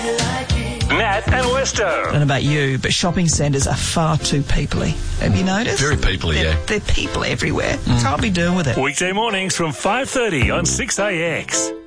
Nat and Westo. I don't know about you, but shopping centres are far too peoply. Have you noticed? Very peoply, yeah. They're people everywhere. Can't be doing with it. Weekday mornings from 5:30 on 6AX.